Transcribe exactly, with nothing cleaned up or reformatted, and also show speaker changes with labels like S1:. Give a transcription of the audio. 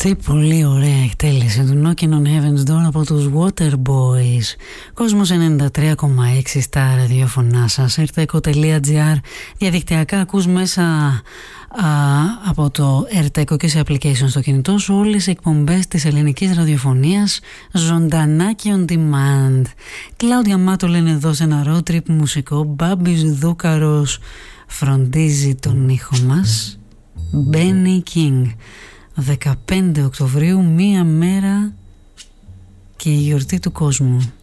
S1: Αυτή πολύ ωραία εκτέλεση του Knocking on Heaven's Door από τους Waterboys. Κόσμος ενενήντα τρία κόμμα έξι στα ραδιόφωνά σας, ερτέκο τελεία τζι άρ. Διαδικτυακά ακούς μέσα α, από το ερτέκο και σε application στο κινητό σου όλες οι εκπομπές της ελληνικής ραδιοφωνίας ζωντανά και on demand. Κλάουδια Μάτο λένε εδώ σε ένα road trip μουσικό. Μπάμπης Δούκαρος φροντίζει τον ήχο μας. Benny King. δεκαπέντε Οκτωβρίου, μία μέρα και η γιορτή του κόσμου.